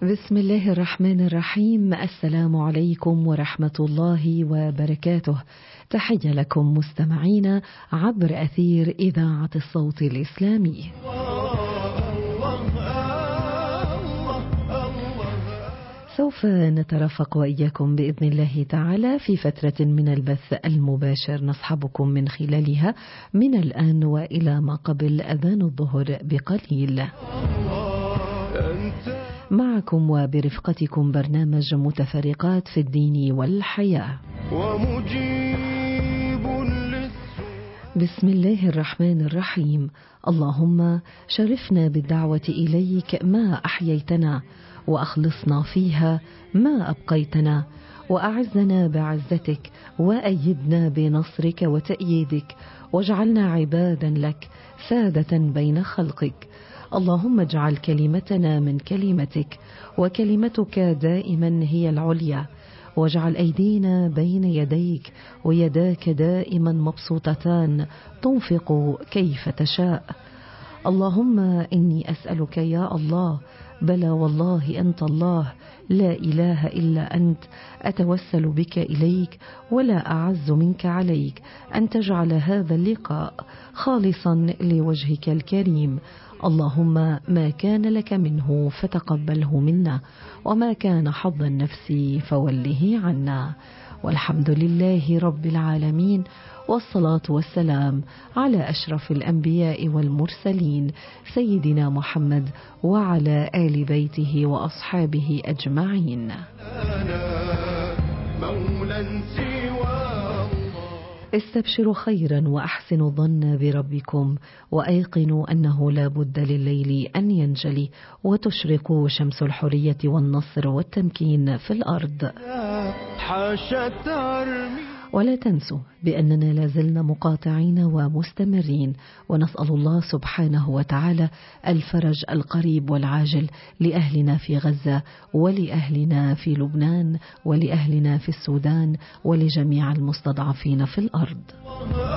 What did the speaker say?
بسم الله الرحمن الرحيم. السلام عليكم ورحمة الله وبركاته. تحية لكم مستمعين عبر أثير إذاعة الصوت الإسلامي. سوف نترافق وإياكم بإذن الله تعالى في فترة من البث المباشر نصحبكم من خلالها من الآن وإلى ما قبل أذان الظهر بقليل. معكم وبرفقتكم برنامج متفرقات في الدين والحياة. بسم الله الرحمن الرحيم. اللهم شرفنا بالدعوة إليك ما أحييتنا، وأخلصنا فيها ما أبقيتنا، وأعزنا بعزتك، وأيدنا بنصرك وتأييدك، واجعلنا عبادا لك سادة بين خلقك. اللهم اجعل كلمتنا من كلمتك، وكلمتك دائما هي العليا، واجعل أيدينا بين يديك، ويداك دائما مبسوطتان تنفق كيف تشاء. اللهم إني أسألك يا الله، بلى والله أنت الله، لا إله إلا أنت، أتوسل بك إليك ولا أعز منك عليك، أن تجعل هذا اللقاء خالصا لوجهك الكريم. اللهم ما كان لك منه فتقبله منا، وما كان حظ النفس فوله عنا. والحمد لله رب العالمين، والصلاة والسلام على أشرف الأنبياء والمرسلين سيدنا محمد وعلى آل بيته وأصحابه أجمعين. استبشروا خيرا وأحسنوا الظن بربكم، وأيقنوا أنه لا بد لليل أن ينجلي، وتشرق شمس الحرية والنصر والتمكين في الأرض. ولا تنسوا بأننا لازلنا مقاطعين ومستمرين، ونسأل الله سبحانه وتعالى الفرج القريب والعاجل لأهلنا في غزة، ولأهلنا في لبنان، ولأهلنا في السودان، ولجميع المستضعفين في الأرض.